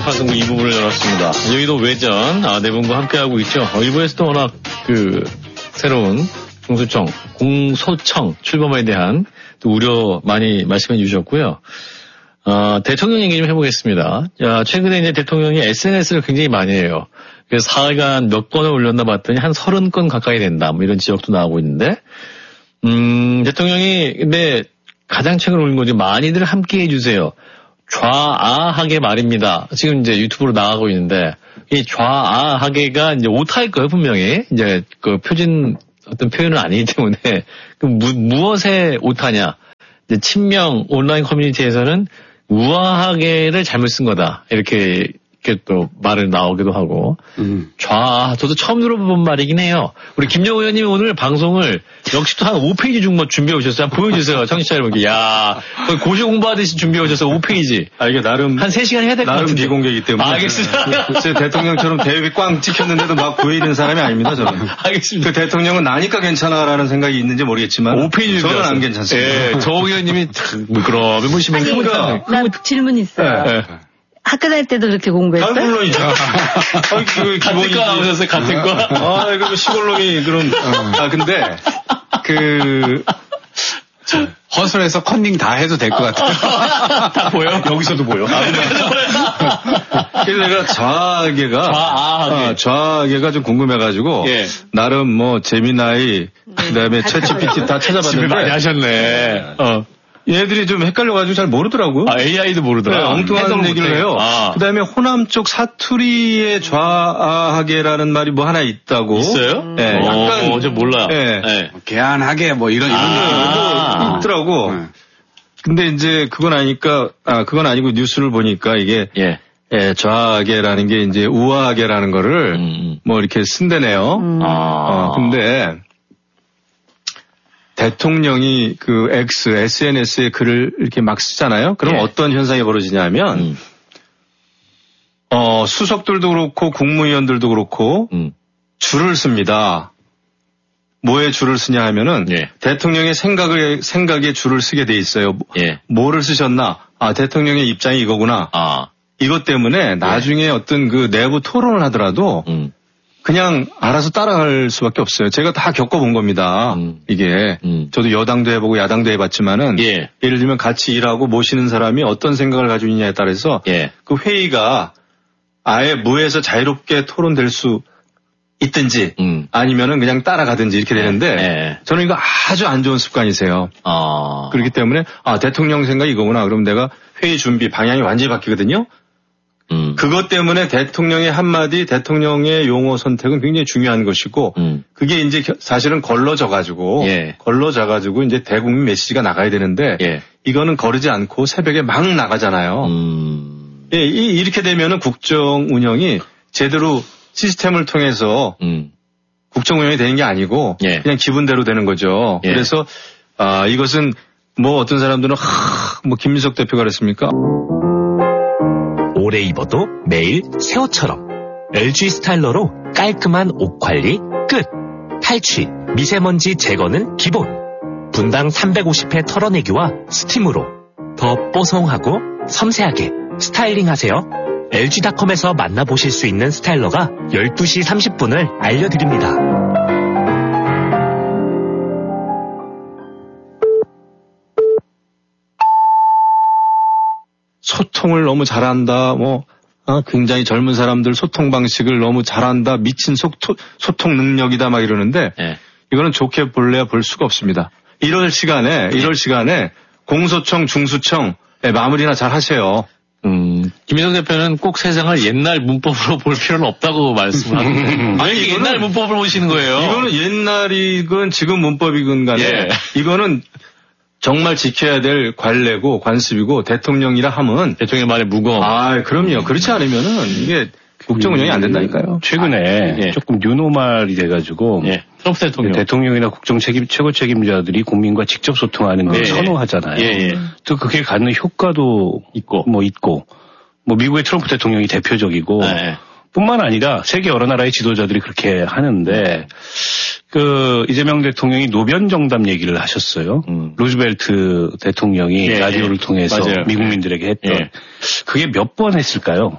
주파수구 2부를 열었습니다. 여의도 외전, 네 분과 함께하고 있죠. 일부에서도 워낙 새로운 공소청 출범에 대한 또 우려 많이 말씀해 주셨고요. 대통령 얘기 좀 해보겠습니다. 최근에 이제 대통령이 SNS를 굉장히 많이 해요. 그래서 사흘간 몇 건을 올렸나 봤더니 한 30건 가까이 된다. 뭐 이런 지적도 나오고 있는데, 대통령이 근데 가장 최근 올린 거지 많이들 함께 해주세요. 좌아하게 말입니다. 지금 이제 유튜브로 나가고 있는데, 이 좌아하게가 이제 오타일 거예요, 분명히. 이제 그 어떤 표현은 아니기 때문에, 무엇의 오타냐. 이제 친명 온라인 커뮤니티에서는 우아하게를 잘못 쓴 거다. 이렇게 또 말을 나오기도 하고. 저도 처음 들어본 말이긴 해요. 우리 김정우 의원님이 오늘 방송을 역시 또 한 5페이지 정도 준비해 오셨어요. 한번 보여주세요. 청취자 여러분께. 거의 고시 공부하듯이 준비해 오셨어요. 5페이지. 이게 나름. 한 3시간 해야 될 것 같은데. 나름 비공개이기 때문에. 알겠습니다. 제 대통령처럼 대입이 꽝 찍혔는데도 막 보이는 사람이 아닙니다, 저는. 알겠습니다. 그 대통령은 나니까 괜찮아라는 생각이 있는지 모르겠지만. 5페이지 저는 안 괜찮습니다. 예, 정 의원님이 그럼 보시면 나 질문 있어요. 네. 학교 다닐 때도 그렇게 공부했어요? 물론이죠. 같은 거 나오셨어요, 같은 거? 이거 시골놈이, 그럼. 근데, 허술해서 컨닝 다 해도 될 것 같아요. 다 보여? 여기서도 보여. 그래서 내가 좌아계가 좀 궁금해가지고, 예. 나름 제미나이, 그 다음에 챗GPT 다 찾아봤는데. 집에 많이 하셨네. 얘들이 좀 헷갈려가지고 잘 모르더라고요. AI도 모르더라. 네, 엉뚱한 얘기를 해요. 그 다음에 호남 쪽 사투리의 좌아하게라는 말이 하나 있다고. 있어요? 네, 약간. 저 몰라요. 네. 네. 개안하게 이런 거 있더라고. 근데 이제 그건 아니고 뉴스를 보니까 이게. 좌아하게라는 게 이제 우아하게라는 거를 이렇게 쓴대네요. 근데 대통령이 SNS에 글을 이렇게 막 쓰잖아요. 그럼 어떤 현상이 벌어지냐면, 수석들도 그렇고 국무위원들도 그렇고, 줄을 씁니다. 뭐에 줄을 쓰냐 하면은, 대통령의 생각에 줄을 쓰게 돼 있어요. 뭐를 쓰셨나? 대통령의 입장이 이거구나. 이것 때문에 나중에 어떤 내부 토론을 하더라도, 그냥 알아서 따라갈 수밖에 없어요. 제가 다 겪어본 겁니다. 이게. 저도 여당도 해보고 야당도 해봤지만은. 예를 들면 같이 일하고 모시는 사람이 어떤 생각을 가지고 있냐에 따라서. 그 회의가 아예 무에서 자유롭게 토론될 수 있든지. 아니면은 그냥 따라가든지 이렇게 되는데. 저는 이거 아주 안 좋은 습관이세요. 그렇기 때문에 대통령 생각이 이거구나. 그럼 내가 회의 준비 방향이 완전히 바뀌거든요. 그것 때문에 대통령의 한마디, 대통령의 용어 선택은 굉장히 중요한 것이고, 그게 이제 사실은 걸러져가지고 이제 대국민 메시지가 나가야 되는데, 이거는 거르지 않고 새벽에 막 나가잖아요. 이렇게 되면은 국정 운영이 제대로 시스템을 통해서 국정 운영이 되는 게 아니고, 그냥 기분대로 되는 거죠. 그래서, 이것은 어떤 사람들은, 김민석 대표가 그랬습니까? 오래 입어도 매일 새 옷처럼 LG 스타일러로 깔끔한 옷 관리 끝. 탈취, 미세먼지 제거는 기본. 분당 350회 털어내기와 스팀으로 더 뽀송하고 섬세하게 스타일링하세요. LG닷컴에서 만나보실 수 있는 스타일러가 12시 30분을 알려드립니다. 소통을 너무 잘한다, 굉장히 젊은 사람들 소통 방식을 너무 잘한다, 미친 소통 능력이다, 막 이러는데, 이거는 좋게 볼래야 볼 수가 없습니다. 이럴 시간에 공소청, 중수청, 마무리나 잘 하세요. 김민석 대표는 꼭 세상을 옛날 문법으로 볼 필요는 없다고 말씀을 하는데. 아니, 옛날 문법으로 보시는 거예요. 이거는 옛날이건 지금 문법이건 간에, 이거는 정말 지켜야 될 관례고 관습이고 대통령이라 하면 대통령 말에 무거워. 그럼요. 그렇지 않으면은 이게 국정 운영이 안 된다니까요. 최근에 조금 뉴노멀이 돼가지고 트럼프 대통령이나 국정 최고 책임자들이 국민과 직접 소통하는 걸 선호하잖아요. 또 그게 갖는 효과도 있고 미국의 트럼프 대통령이 대표적이고 뿐만 아니라 세계 여러 나라의 지도자들이 그렇게 하는데 이재명 대통령이 노변정답 얘기를 하셨어요. 루즈벨트 대통령이 라디오를 통해서 미국민들에게 했던. 그게 몇 번 했을까요?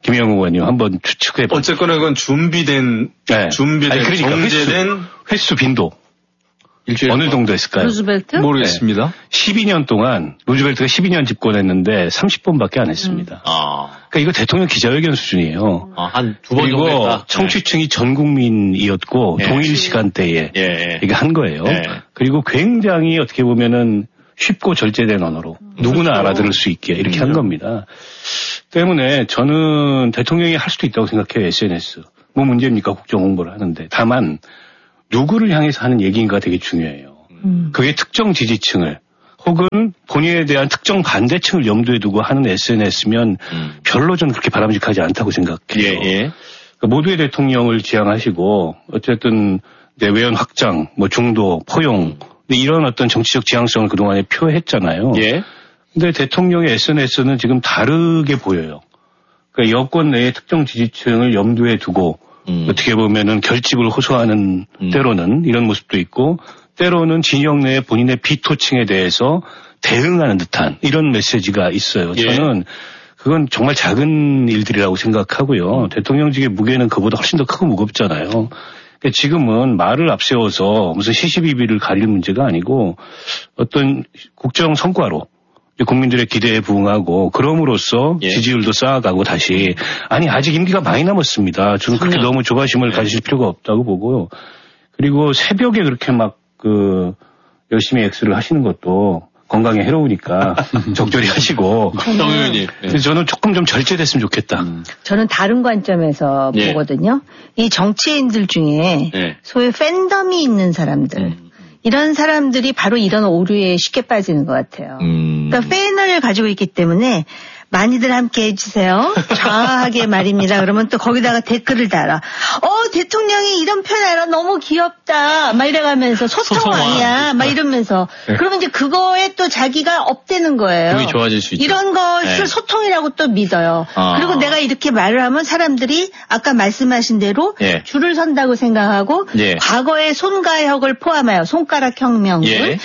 김영우 의원님 한번 추측해보세요. 어쨌거나 그건 준비된 그러니까 정제된 횟수 빈도. 어느 정도 했을까요? 루즈벨트? 모르겠습니다. 12년 동안 루즈벨트가 12년 집권했는데 30번밖에 안 했습니다. 그러니까 이거 대통령 기자회견 수준이에요. 한 두 번 정도 그리고 청취층이 전 국민이었고 동일 시간대에 이게 한 거예요. 그리고 굉장히 어떻게 보면은 쉽고 절제된 언어로 누구나 알아들을 수 있게 이렇게 한 겁니다. 때문에 저는 대통령이 할 수도 있다고 생각해요. SNS. 뭐 문제입니까? 국정 홍보를 하는데. 다만 누구를 향해서 하는 얘기인가 되게 중요해요. 그게 특정 지지층을 혹은 본인에 대한 특정 반대층을 염두에 두고 하는 SNS면 별로 저는 그렇게 바람직하지 않다고 생각해요. 그러니까 모두의 대통령을 지향하시고 어쨌든 외연 확장, 뭐 중도, 포용 이런 어떤 정치적 지향성을 그동안에 표했잖아요. 근데 대통령의 SNS는 지금 다르게 보여요. 그러니까 여권 내의 특정 지지층을 염두에 두고 어떻게 보면은 결집을 호소하는 때로는 이런 모습도 있고 때로는 진영 내에 본인의 비토층에 대해서 대응하는 듯한 이런 메시지가 있어요. 저는 그건 정말 작은 일들이라고 생각하고요. 대통령직의 무게는 그보다 훨씬 더 크고 무겁잖아요. 그러니까 지금은 말을 앞세워서 무슨 시시비비를 가릴 문제가 아니고 어떤 국정 성과로 국민들의 기대에 부응하고 그럼으로써 지지율도 쌓아가고 다시 아니 아직 임기가 많이 남았습니다. 저는 그렇게 너무 조바심을 가지실 필요가 없다고 보고요. 그리고 새벽에 그렇게 막 열심히 X를 하시는 것도 건강에 해로우니까 적절히 하시고. 그래서 저는 조금 좀 절제됐으면 좋겠다. 저는 다른 관점에서 보거든요. 이 정치인들 중에 소위 팬덤이 있는 사람들. 이런 사람들이 바로 이런 오류에 쉽게 빠지는 것 같아요. 그러니까 팬을 가지고 있기 때문에 많이들 함께 해주세요. 좌하게 말입니다. 그러면 또 거기다가 댓글을 달아. 대통령이 이런 편 알아. 너무 귀엽다. 막 이래가면서 소통왕이야. 막 이러면서. 그러면 이제 그거에 또 자기가 업되는 거예요. 그게 좋아질 수 있죠. 이런 것을 소통이라고 또 믿어요. 그리고 내가 이렇게 말을 하면 사람들이 아까 말씀하신 대로 줄을 선다고 생각하고 과거의 손가혁을 포함하여 손가락 혁명을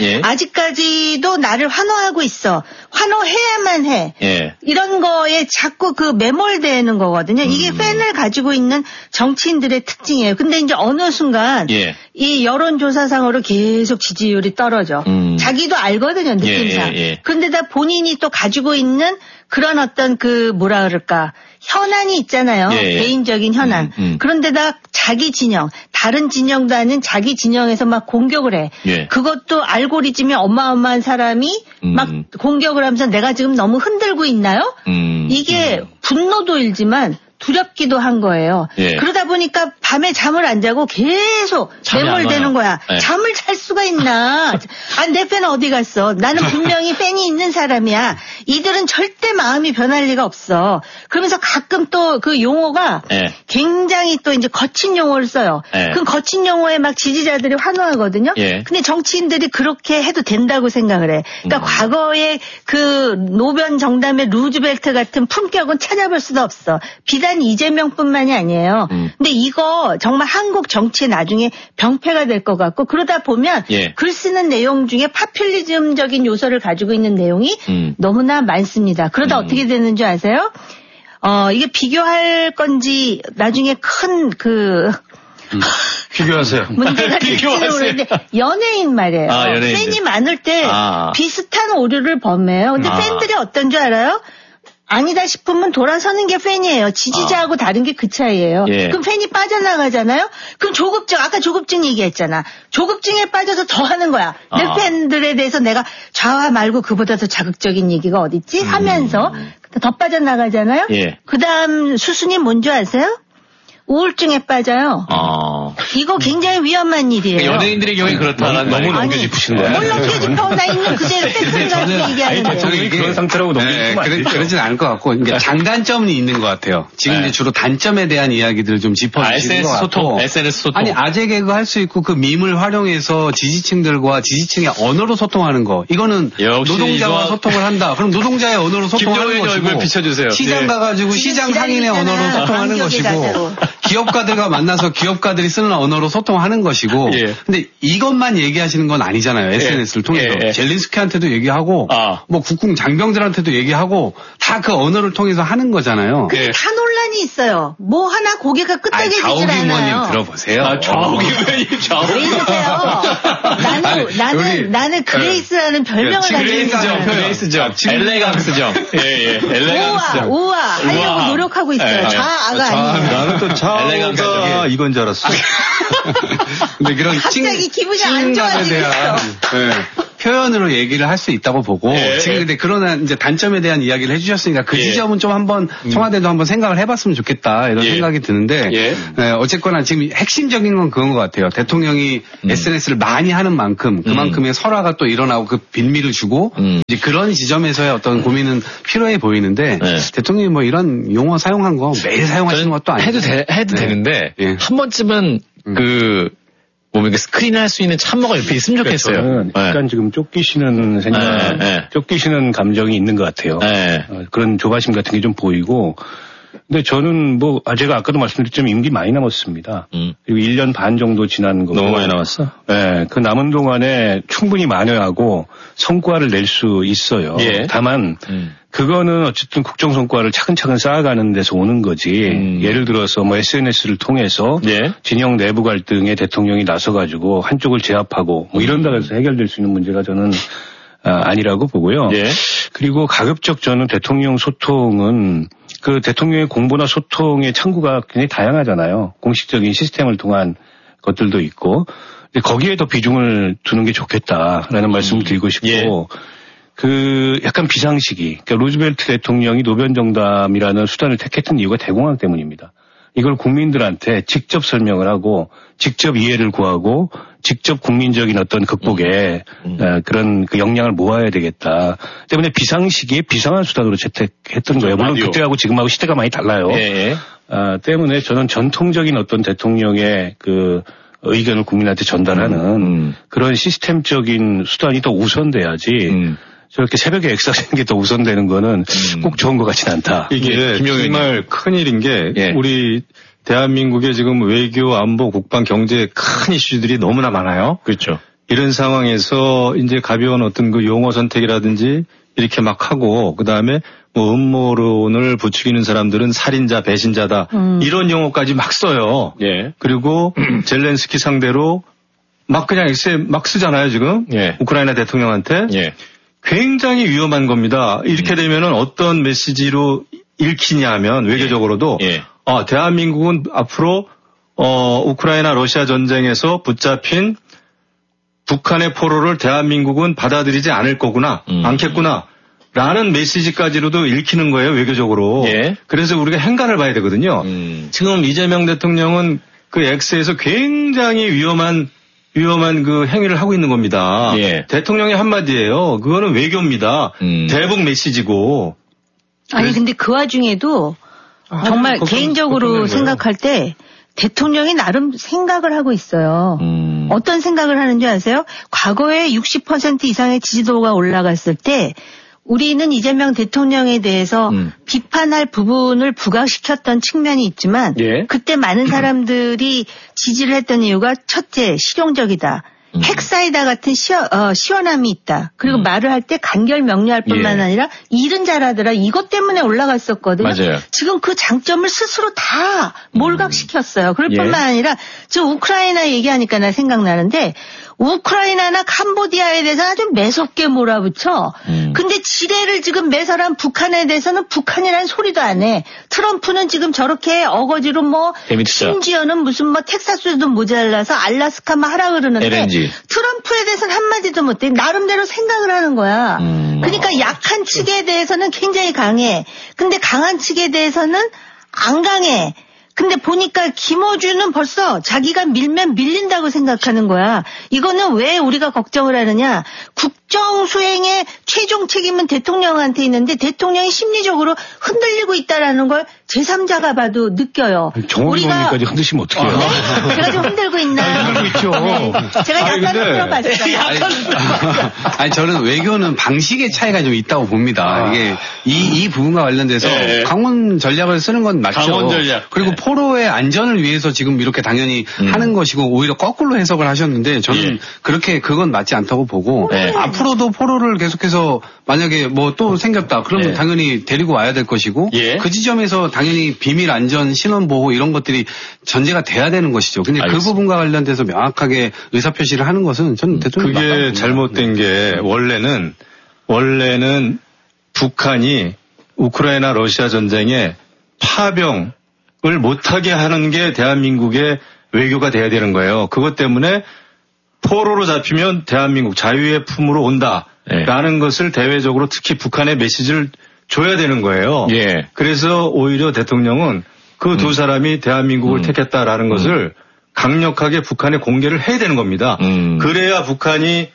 아직까지도 나를 환호하고 있어. 환호해야만 해. 이런 거에 자꾸 그 매몰되는 거거든요. 이게 팬을 가지고 있는 정치인들의 특징이에요. 근데 이제 어느 순간 이 여론조사상으로 계속 지지율이 떨어져. 자기도 알거든요, 느낌상. 근데다 본인이 또 가지고 있는 그런 어떤 뭐라 그럴까. 현안이 있잖아요. 개인적인 현안. 그런데다 자기 진영, 다른 진영도 아닌 자기 진영에서 막 공격을 해. 그것도 알고리즘이 어마어마한 사람이 막 공격을 하면서 내가 지금 너무 흔들고 있나요? 이게 분노도 일지만 두렵기도 한 거예요. 그러다 보니까 밤에 잠을 안 자고 계속 매몰되는 거야. 잠을 잘 수가 있나. 내 팬 어디 갔어. 나는 분명히 팬이 있는 사람이야. 이들은 절대 마음이 변할 리가 없어. 그러면서 가끔 또 그 용어가 굉장히 또 이제 거친 용어를 써요. 그 거친 용어에 막 지지자들이 환호하거든요. 근데 정치인들이 그렇게 해도 된다고 생각을 해. 그러니까 과거에 그 노변 정담의 루즈벨트 같은 품격은 찾아볼 수도 없어. 비단 이재명뿐만이 아니에요. 근데 이거 정말 한국 정치에 나중에 병폐가 될 것 같고 그러다 보면 글 쓰는 내용 중에 파퓰리즘적인 요소를 가지고 있는 내용이 너무나 많습니다. 그러다 어떻게 되는 줄 아세요? 이게 비교할 건지 나중에 큰 비교하세요. 문제가 될지는 모르는데 연예인 말이에요. 팬이 많을 때 비슷한 오류를 범해요. 근데 팬들이 어떤 줄 알아요? 아니다 싶으면 돌아서는 게 팬이에요. 지지자하고 다른 게 그 차이예요. 그럼 팬이 빠져나가잖아요. 그럼 조급증, 아까 조급증 얘기했잖아. 조급증에 빠져서 더 하는 거야. 내 팬들에 대해서 내가 좌와 말고 그보다 더 자극적인 얘기가 어딨지? 하면서 더 빠져나가잖아요. 그 다음 수순이 뭔지 아세요? 우울증에 빠져요. 이거 굉장히 위험한 일이에요. 연예인들의 경우에 그렇다. 너무 넘겨짚으신 거야. 뭘 넘겨짚어. 나 있는 그대로 팩트를 가지고 얘기하는데. 저는 그런 상태라고 넘겨짚으면 안 되죠. 그러진 않을 것 같고 그러니까 장단점이 있는 것 같아요. 지금 이제 주로 단점에 대한 이야기들을 좀 짚어주시는 것 같고. SNS 소통. 아니 아재 개그 할 수 있고 그 밈을 활용해서 지지층들과 지지층의 언어로 소통하는 거. 이거는 노동자와 소통을 한다. 그럼 노동자의 언어로 소통하는 것이고. 얼굴 비춰주세요. 시장 가가지고 시장 상인의 언어로 소통하는 것이고. 기업가들과 만나서 기업가들이 쓰는 언어로 소통하는 것이고 근데 이것만 얘기하시는 건 아니잖아요. SNS를 통해서. 젤린스키한테도 얘기하고 뭐 국궁 장병들한테도 얘기하고 다 그 언어를 통해서 하는 거잖아요. 다 논란이 비판이 있어요. 뭐 하나 고개가 끄덕여지질 않아요. 좌우기모님 들어보세요. 좌우기모님 왜 이러세요? 나는 그레이스라는 별명을 가지고 있어요. 그레이스죠. 엘레강스죠. 엘레강스죠. 우아 하려고 노력하고 있어요. 좌아가 아니에요. 나는 또 좌아가 이건 줄 알았어. 근데 그런 갑자기 기분이 안 좋아지고 있어. 표현으로 얘기를 할 수 있다고 보고 지금 근데 그러나 이제 단점에 대한 이야기를 해주셨으니까 그 지점은 좀 한번 청와대도 한번 생각을 해봤으면 좋겠다 이런 생각이 드는데 어쨌거나 지금 핵심적인 건 그건 것 같아요. 대통령이 SNS를 많이 하는 만큼 그만큼의 설화가 또 일어나고 그 빌미를 주고 이제 그런 지점에서의 어떤 고민은 필요해 보이는데 대통령이 뭐 이런 용어 사용한 거 매일 사용하시는 것도 아니고 해도 되는데 한 번쯤은 그 스크린 할 수 있는 참모가 옆에 있으면 좋겠어요. 저는 약간 지금 쫓기시는 생각, 쫓기시는 감정이 있는 것 같아요. 그런 조바심 같은 게 좀 보이고. 근데 저는 제가 아까도 말씀드렸지만 임기 많이 남았습니다. 그리고 1년 반 정도 지난 거고. 너무 많이 남았어? 네. 그 남은 동안에 충분히 만회하고 성과를 낼 수 있어요. 다만, 그거는 어쨌든 국정 성과를 차근차근 쌓아가는 데서 오는 거지. 예를 들어서 SNS를 통해서 진영 내부 갈등에 대통령이 나서가지고 한쪽을 제압하고 이런다고 해서 해결될 수 있는 문제가 저는 아니라고 보고요. 그리고 가급적 저는 대통령 소통은 그 대통령의 공보나 소통의 창구가 굉장히 다양하잖아요. 공식적인 시스템을 통한 것들도 있고 거기에 더 비중을 두는 게 좋겠다라는 말씀을 드리고 싶고 그 약간 비상시기 그러니까 루즈벨트 대통령이 노변정담이라는 수단을 택했던 이유가 대공황 때문입니다. 이걸 국민들한테 직접 설명을 하고 직접 이해를 구하고 직접 국민적인 어떤 극복에 그런 그 역량을 모아야 되겠다. 때문에 비상시기에 비상한 수단으로 채택했던 거예요. 물론 그때하고 지금하고 시대가 많이 달라요. 때문에 저는 전통적인 어떤 대통령의 그 의견을 국민한테 전달하는 그런 시스템적인 수단이 더 우선돼야지 저렇게 새벽에 액수하시는 게 더 우선되는 거는 꼭 좋은 것 같지는 않다. 이게 정말 큰일인 게 우리 대한민국의 지금 외교, 안보, 국방, 경제 큰 이슈들이 너무나 많아요. 그렇죠. 이런 상황에서 이제 가벼운 어떤 그 용어 선택이라든지 이렇게 막 하고 그다음에 음모론을 부추기는 사람들은 살인자, 배신자다. 이런 용어까지 막 써요. 그리고 젤렌스키 상대로 막 그냥 엑스에 막 쓰잖아요, 지금. 우크라이나 대통령한테. 굉장히 위험한 겁니다. 이렇게 되면은 어떤 메시지로 읽히냐 하면 외교적으로도 대한민국은 앞으로 우크라이나 러시아 전쟁에서 붙잡힌 북한의 포로를 대한민국은 받아들이지 않을 거구나, 않겠구나 라는 메시지까지로도 읽히는 거예요, 외교적으로. 그래서 우리가 행간을 봐야 되거든요. 지금 이재명 대통령은 그 X에서 굉장히 위험한 그 행위를 하고 있는 겁니다. 대통령의 한마디예요. 그거는 외교입니다. 대북 메시지고. 아니 근데 그 와중에도 정말 개인적으로 생각할 때 대통령이 나름 생각을 하고 있어요. 어떤 생각을 하는지 아세요? 과거에 60% 이상의 지지도가 올라갔을 때 우리는 이재명 대통령에 대해서 비판할 부분을 부각시켰던 측면이 있지만 그때 많은 사람들이 지지를 했던 이유가 첫째, 실용적이다. 핵사이다 같은 시원함이 있다. 그리고 말을 할 때 간결 명료할 뿐만 아니라 일은 잘하더라. 이것 때문에 올라갔었거든요. 맞아요. 지금 그 장점을 스스로 다 몰각시켰어요. 그럴 뿐만 아니라 저 우크라이나 얘기하니까 나 생각나는데 우크라이나나 캄보디아에 대해서 아주 매섭게 몰아붙여. 근데 지뢰를 지금 매설한 북한에 대해서는 북한이라는 소리도 안 해. 트럼프는 지금 저렇게 어거지로 심지어는 무슨 텍사스도 모자라서 알라스카만 하라 그러는데 LNG. 트럼프에 대해서는 한마디도 못해. 나름대로 생각을 하는 거야. 그러니까 약한 측에 대해서는 굉장히 강해. 근데 강한 측에 대해서는 안 강해. 근데 보니까 김어준은 벌써 자기가 밀면 밀린다고 생각하는 거야. 이거는 왜 우리가 걱정을 하느냐. 국정 수행의 최종 책임은 대통령한테 있는데 대통령이 심리적으로 흔들리고 있다라는 걸 제3자가 봐도 느껴요. 정호기관님까지 흔드시면 어떡해요? 네? 제가 좀 흔들고 있나요? 흔들고 있죠. 네. 제가 약간은 풀어봤어요. 아니 저는 외교는 방식의 차이가 좀 있다고 봅니다. 이게 이 부분과 관련돼서 강원 전략을 쓰는 건 맞죠. 강원 전략. 그리고 포로의 안전을 위해서 지금 이렇게 당연히 하는 것이고 오히려 거꾸로 해석을 하셨는데 저는 그렇게 그건 맞지 않다고 보고 앞으로 앞으로도 포로를 계속해서 만약에 뭐 또 생겼다. 그러면 당연히 데리고 와야 될 것이고 그 지점에서 당연히 비밀 안전 신원 보호 이런 것들이 전제가 돼야 되는 것이죠. 근데 그 부분과 관련돼서 명확하게 의사표시를 하는 것은 저는 대통령이 그게 잘못된 게 원래는 북한이 우크라이나 러시아 전쟁에 파병을 못하게 하는 게 대한민국의 외교가 돼야 되는 거예요. 그것 때문에 포로로 잡히면 대한민국 자유의 품으로 온다라는 것을 대외적으로 특히 북한의 메시지를 줘야 되는 거예요. 그래서 오히려 대통령은 그 두 사람이 대한민국을 택했다라는 것을 강력하게 북한에 공개를 해야 되는 겁니다. 그래야 북한이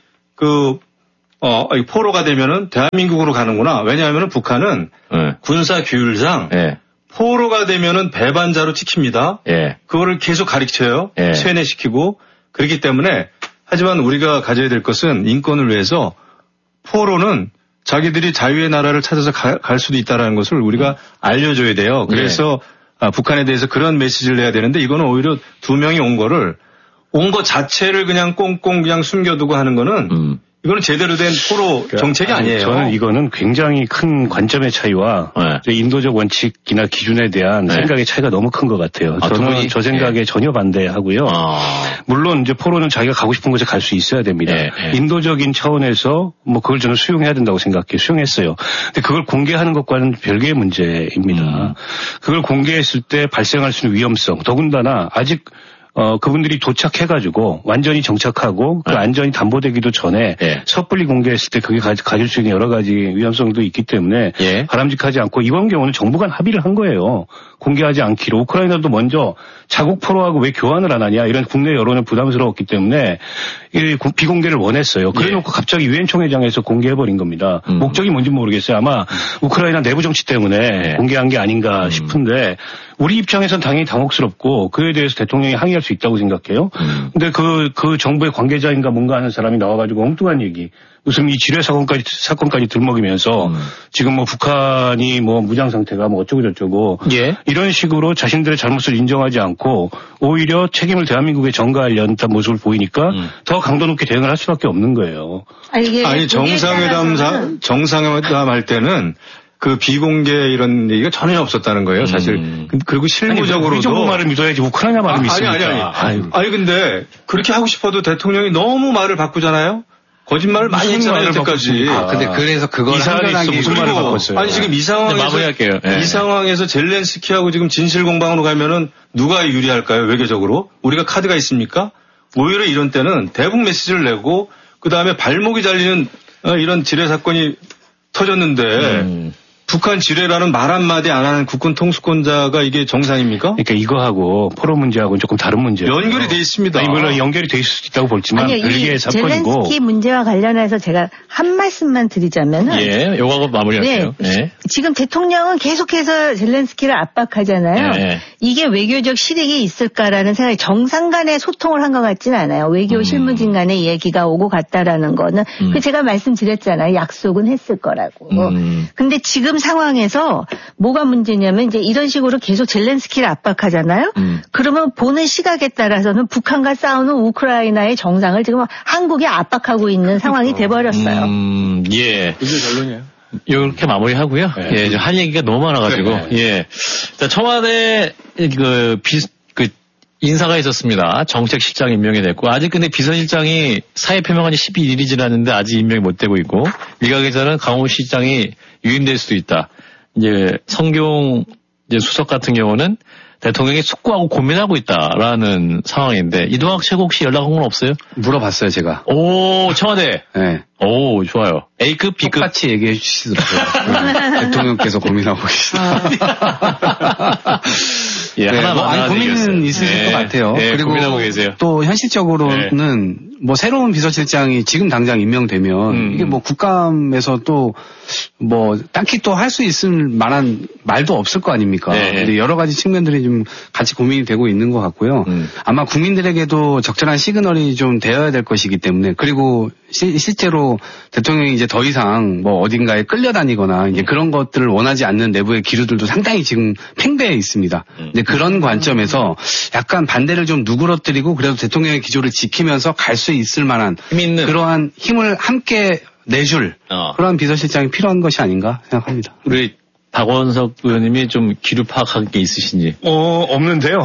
포로가 되면은 대한민국으로 가는구나. 왜냐하면 북한은 군사 규율상 포로가 되면은 배반자로 찍힙니다. 그거를 계속 가르쳐요. 세뇌시키고 그렇기 때문에 하지만 우리가 가져야 될 것은 인권을 위해서 포로는 자기들이 자유의 나라를 찾아서 갈 수도 있다는 것을 우리가 알려줘야 돼요. 그래서 북한에 대해서 그런 메시지를 내야 되는데 이거는 오히려 두 명이 온 것 자체를 그냥 꽁꽁 그냥 숨겨두고 하는 거는 이거는 제대로 된 포로 정책이 아니에요. 저는 이거는 굉장히 큰 관점의 차이와 인도적 원칙이나 기준에 대한 생각의 차이가 너무 큰 것 같아요. 저는 저 생각에 전혀 반대하고요. 물론 이제 포로는 자기가 가고 싶은 곳에 갈 수 있어야 됩니다. 인도적인 차원에서 뭐 그걸 저는 수용해야 된다고 생각해요. 수용했어요. 근데 그걸 공개하는 것과는 별개의 문제입니다. 그걸 공개했을 때 발생할 수 있는 위험성, 더군다나 아직 그분들이 도착해가지고 완전히 정착하고 그 안전이 담보되기도 전에 섣불리 공개했을 때 그게 가질 수 있는 여러 가지 위험성도 있기 때문에 바람직하지 않고 이번 경우는 정부 간 합의를 한 거예요. 공개하지 않기로. 우크라이나도 먼저 자국 포로하고 왜 교환을 안 하냐 이런 국내 여론은 부담스러웠기 때문에 비공개를 원했어요. 그래놓고 갑자기 유엔 총회장에서 공개해버린 겁니다. 목적이 뭔지 모르겠어요. 아마 우크라이나 내부 정치 때문에 공개한 게 아닌가 싶은데 우리 입장에선 당연히 당혹스럽고 그에 대해서 대통령이 항의할 수 있다고 생각해요. 근데 그 정부의 관계자인가 뭔가 하는 사람이 나와가지고 엉뚱한 얘기. 무슨 이 지뢰 사건까지 들먹이면서 지금 뭐 북한이 뭐 무장 상태가 뭐 어쩌고저쩌고 이런 식으로 자신들의 잘못을 인정하지 않고 오히려 책임을 대한민국에 전가하려는 모습을 보이니까 더 강도 높게 대응을 할 수밖에 없는 거예요. 아니 정상회담 할 때는 그 비공개 이런 얘기가 전혀 없었다는 거예요, 사실. 그리고 실무적으로도. 우리 정부 말을 믿어야지 우크라이나 말을 믿습니까? 아니, 근데 그렇게 하고 싶어도 대통령이 너무 말을 바꾸잖아요? 거짓말을 많이 했잖아요, 여태까지. 근데 그래서 그걸 한간하기 무슨 말을 바꿨어요? 아니, 지금 이 상황에서 젤렌스키하고 지금 진실 공방으로 가면은 누가 유리할까요, 외교적으로? 우리가 카드가 있습니까? 오히려 이런 때는 대북 메시지를 내고, 그 다음에 발목이 잘리는 이런 지뢰 사건이 터졌는데, 북한 지뢰라는 말 한마디 안 하는 국군 통수권자가 이게 정상입니까? 그러니까 이거하고 포로 문제하고는 조금 다른 문제예요. 연결이 돼 있습니다. 아니, 물론 연결이 돼 있을 수 있다고 볼지만 별개의 사건이고. 젤렌스키 문제와 관련해서 제가 한 말씀만 드리자면은. 요거하고 마무리할게요. 지금 대통령은 계속해서 젤렌스키를 압박하잖아요. 이게 외교적 실익이 있을까라는 생각이 정상 간의 소통을 한 것 같지는 않아요. 외교 실무진 간의 얘기가 오고 갔다라는 거는 그 제가 말씀드렸잖아요. 약속은 했을 거라고. 근데 지금 상황에서 뭐가 문제냐면 이제 이런 식으로 계속 젤렌스키를 압박하잖아요. 그러면 보는 시각에 따라서는 북한과 싸우는 우크라이나의 정상을 지금 한국이 압박하고 있는 상황이 돼버렸어요. 그게 결론이에요. 이렇게 마무리하고요. 할 얘기가 너무 많아가지고. 자, 청와대 인사가 있었습니다. 정책실장 임명이 됐고 아직 근데 비서실장이 사회 표명한 지 12일이 지났는데 아직 임명이 못 되고 있고 미각에서는 강홍 실장이 유임될 수도 있다. 이제 성경 수석 같은 경우는 대통령이 숙고하고 고민하고 있다라는 상황인데 이동학 최고 혹시 연락 온 건 없어요? 물어봤어요 제가. 오 청와대. 오 좋아요. A급 B급 똑같이 얘기해 주시더라고요. 대통령께서 고민하고 계시다. 하나 고민은 있으실 것 같아요. 그리고 고민하고 계세요. 또 현실적으로는 뭐 새로운 비서실장이 지금 당장 임명되면 이게 뭐 국감에서 또 뭐 딱히 또 할 수 있을 만한 말도 없을 거 아닙니까? 근데 여러 가지 측면들이 좀 같이 고민이 되고 있는 것 같고요. 아마 국민들에게도 적절한 시그널이 좀 되어야 될 것이기 때문에 그리고 실제로 대통령이 이제 더 이상 뭐 어딘가에 끌려다니거나 이제 그런 것들을 원하지 않는 내부의 기류들도 상당히 지금 팽배해 있습니다. 근데 그런 관점에서 약간 반대를 좀 누그러뜨리고 그래도 대통령의 기조를 지키면서 갈 수 있을 만한 그러한 힘을 함께 내줄 그런 비서실장이 필요한 것이 아닌가 생각합니다. 우리 박원석 의원님이 좀 기류 파악한 게 있으신지? 없는데요.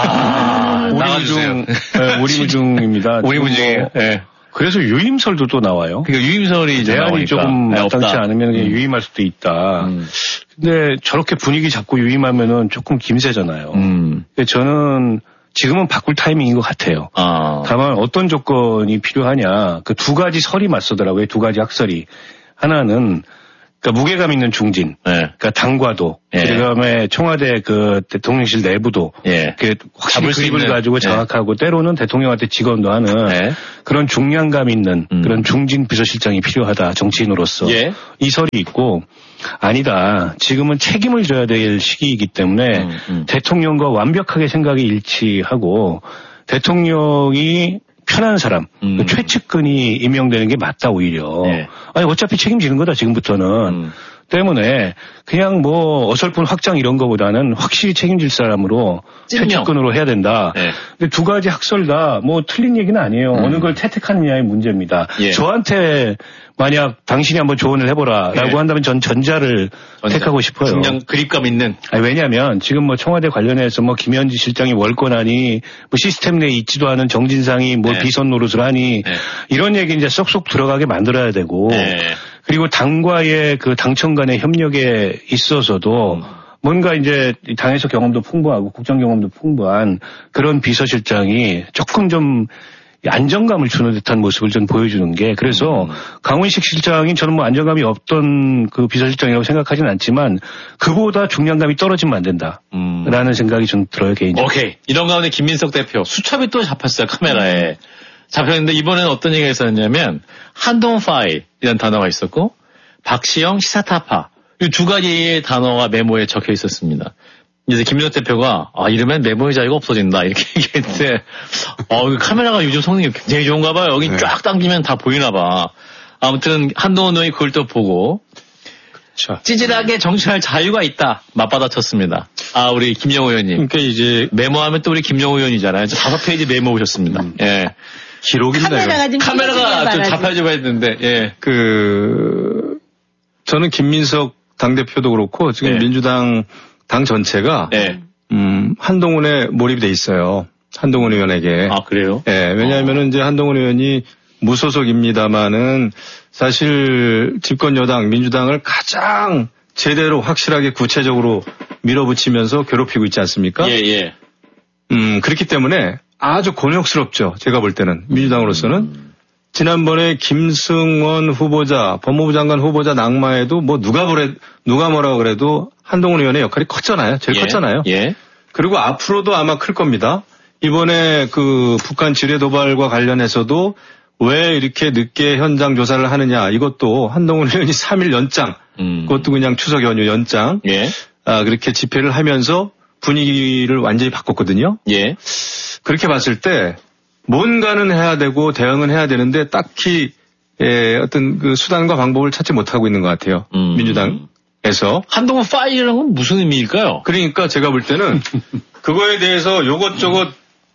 오리무중입니다. 오리무중이에요. 네. 그래서 유임설도 또 나와요. 그러니까 유임설이 대안이 조금 마땅치 않으면 유임할 수도 있다. 근데 저렇게 분위기 잡고 유임하면은 조금 김새잖아요. 근데 저는 지금은 바꿀 타이밍인 것 같아요. 다만 어떤 조건이 필요하냐. 그 두 가지 설이 맞서더라고요. 두 가지 학설이. 하나는 그러니까 무게감 있는 중진, 그러니까 당과도, 그다음에 청와대 그 대통령실 내부도, 확실히 그립을 가지고 장악하고 때로는 대통령한테 직언도 하는 그런 중량감 있는 그런 중진 비서실장이 필요하다 정치인으로서 이 설이 있고 아니다. 지금은 책임을 져야 될 시기이기 때문에 대통령과 완벽하게 생각이 일치하고 대통령이 편한 사람, 최측근이 임명되는 게 맞다 오히려. 아니 어차피 책임지는 거다 지금부터는. 때문에 그냥 뭐 어설픈 확장 이런 거보다는 확실히 책임질 사람으로 최측근으로 해야 된다. 근데 두 가지 학설 다 뭐 틀린 얘기는 아니에요. 어느 걸 채택하느냐의 문제입니다. 저한테 만약 당신이 한번 조언을 해보라라고 한다면 전 전자를 택하고 싶어요. 그냥 그립감 있는. 아니, 왜냐하면 지금 뭐 청와대 관련해서 뭐 김현지 실장이 월권하니 뭐 시스템 내에 있지도 않은 정진상이 뭐 비선 노릇을 하니 이런 얘기 이제 쏙쏙 들어가게 만들어야 되고 그리고 당과의 그 당청 간의 협력에 있어서도 뭔가 이제 당에서 경험도 풍부하고 국정 경험도 풍부한 그런 비서실장이 조금 좀 안정감을 주는 듯한 모습을 좀 보여주는 게 그래서 강훈식 실장이 저는 뭐 안정감이 없던 그 비서실장이라고 생각하진 않지만 그보다 중량감이 떨어지면 안 된다라는 생각이 좀 들어요 개인적으로. 오케이. 이런 가운데 김민석 대표 수첩이 또 잡혔어요 카메라에. 잡혔는데 이번에는 어떤 얘기가 있었냐면 한동훈 파일이라는 단어가 있었고 박시영 시사타파 이 두 가지의 단어가 메모에 적혀 있었습니다. 이제 김민석 대표가 이러면 메모의 자유가 없어진다 이렇게 얘기했는데 카메라가 요즘 성능이 굉장히 좋은가 봐요. 여기 쫙 당기면 다 보이나 봐. 아무튼 한동훈 의원이 그걸 또 보고 찌질하게 정치할 자유가 있다 맞받아쳤습니다. 우리 김영호 의원님. 그러니까 이제 메모하면 또 우리 김영호 의원이잖아요. 5페이지 메모 오셨습니다. 예. 기록입니다. 카메라가 좀 잡혀줘야 했는데 저는 김민석 당대표도 그렇고 지금 민주당 당 전체가 한동훈에 몰입돼 있어요. 한동훈 의원에게. 그래요? 왜냐하면은 이제 한동훈 의원이 무소속입니다만은 사실 집권 여당 민주당을 가장 제대로 확실하게 구체적으로 밀어붙이면서 괴롭히고 있지 않습니까? 그렇기 때문에 아주 곤욕스럽죠. 제가 볼 때는 민주당으로서는 지난번에 김승원 후보자, 법무부 장관 후보자 낙마에도 뭐 누가 뭐라고 그래도 한동훈 의원의 역할이 컸잖아요. 제일 컸잖아요. 그리고 앞으로도 아마 클 겁니다. 이번에 그 북한 지뢰 도발과 관련해서도 왜 이렇게 늦게 현장 조사를 하느냐 이것도 한동훈 의원이 3일 연장, 그것도 그냥 추석 연휴 연장, 그렇게 집회를 하면서 분위기를 완전히 바꿨거든요. 그렇게 봤을 때 뭔가는 해야 되고 대응은 해야 되는데 딱히 어떤 그 수단과 방법을 찾지 못하고 있는 것 같아요. 민주당에서. 한동훈 파일이라는 건 무슨 의미일까요? 그러니까 제가 볼 때는 그거에 대해서 요것저것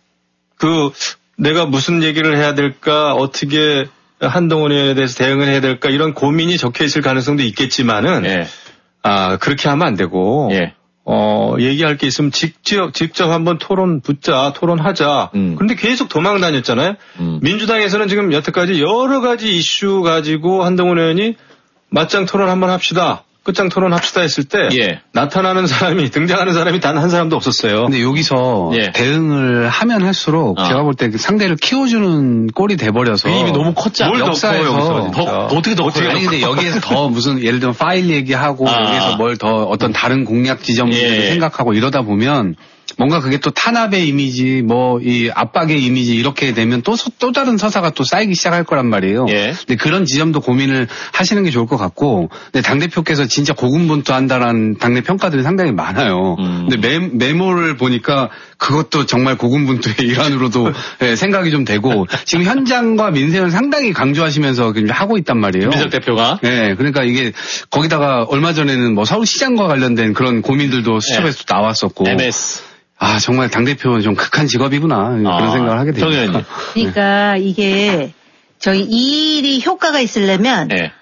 내가 무슨 얘기를 해야 될까 어떻게 한동훈에 대해서 대응을 해야 될까 이런 고민이 적혀 있을 가능성도 있겠지만은 그렇게 하면 안 되고 얘기할 게 있으면 직접 한번 토론하자. 그런데 계속 도망 다녔잖아요. 민주당에서는 지금 여태까지 여러 가지 이슈 가지고 한동훈 의원이 맞짱 토론 한번 합시다. 끝장 토론합시다 했을 때 나타나는 사람이 등장하는 사람이 단 한 사람도 없었어요. 근데 여기서 대응을 하면 할수록 제가 볼 때 상대를 키워주는 꼴이 돼버려서 이미 너무 컸잖아요. 역사에서 어떻게 아니 근데 여기에서 더 무슨 예를 들면 파일 얘기하고 여기서 뭘 더 어떤 다른 공략 지점을 생각하고 이러다 보면 뭔가 그게 또 탄압의 이미지, 뭐, 이 압박의 이미지 이렇게 되면 또 다른 서사가 또 쌓이기 시작할 거란 말이에요. 근데 그런 지점도 고민을 하시는 게 좋을 것 같고, 근데 당대표께서 진짜 고군분투한다라는 당내 평가들이 상당히 많아요. 근데 메모를 보니까 그것도 정말 고군분투의 일환으로도 생각이 좀 되고, 지금 현장과 민생을 상당히 강조하시면서 하고 있단 말이에요. 민석 대표가? 그러니까 이게 거기다가 얼마 전에는 뭐 서울시장과 관련된 그런 고민들도 수첩에서 나왔었고. MS. 정말 당대표는 좀 극한 직업이구나. 그런 생각을 하게 됩니다. 그러니까 이게 저희 이 일이 효과가 있으려면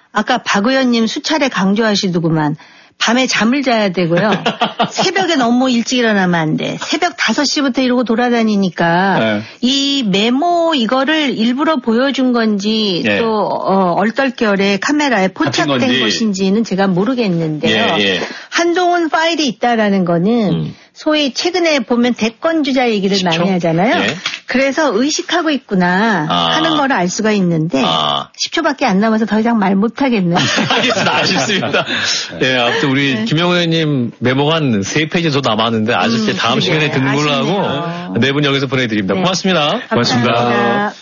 아까 박 의원님 수차례 강조하시더구만. 밤에 잠을 자야 되고요. 새벽에 너무 일찍 일어나면 안 돼. 새벽 5시부터 이러고 돌아다니니까 네. 이 메모 이거를 일부러 보여준 건지 네. 또 얼떨결에 카메라에 포착된 것인지는 제가 모르겠는데요. 예. 한동훈 파일이 있다라는 거는 소위 최근에 보면 대권 주자 얘기를 많이 하잖아요. 예. 그래서 의식하고 있구나 하는 걸 알 수가 있는데 10초밖에 안 남아서 더 이상 말 못하겠네요. 알겠습니다. 아쉽습니다. 네, 아무튼 우리 김영우 의원님 메모가 한 3페이지 더 남았는데 아쉽게 다음 시간에 듣는 걸로 하고 네 분 여기서 보내드립니다. 네. 고맙습니다. 고맙습니다.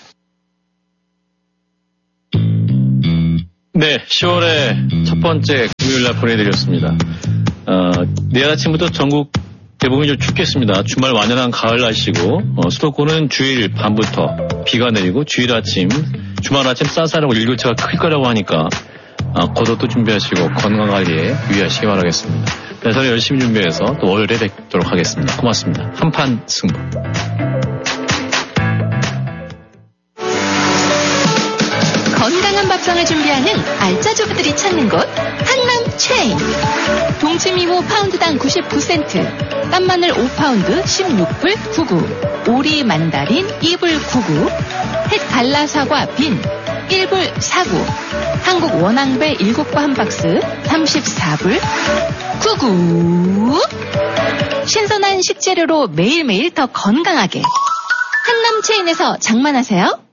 네, 10월의 첫 번째 금요일날 보내드렸습니다. 내일 아침부터 전국 대부분이 좀 춥겠습니다. 주말 완연한 가을 날씨고 수도권은 주일 밤부터 비가 내리고 주말 아침 쌀쌀하고 일교차가 클 거라고 하니까 겉옷도 준비하시고 건강관리에 유의하시기 바라겠습니다. 네, 저는 열심히 준비해서 또 월요일에 뵙도록 하겠습니다. 고맙습니다. 한판 승부. 건강한 밥상을 준비하는 알짜주부들이 찾는 곳 한남체인. 동치미 5파운드당 99센트, 땀마늘 5파운드 16불 99, 오리 만다린 2불 99, 햇 갈라사과 빈 1불 49, 한국 원앙배 7과 한 박스 34불 99. 신선한 식재료로 매일매일 더 건강하게 한남체인에서 장만하세요.